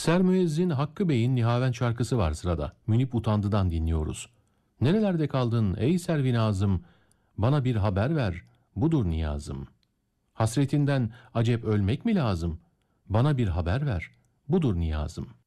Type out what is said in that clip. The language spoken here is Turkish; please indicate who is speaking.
Speaker 1: Sermüezzin Hakkı Bey'in Nihavent şarkısı var sırada. Münip Utandı'dan dinliyoruz. Nerelerde kaldın ey Servinazım, bana bir haber ver, budur niyazım. Hasretinden acep ölmek mi lazım? Bana bir haber ver, budur niyazım.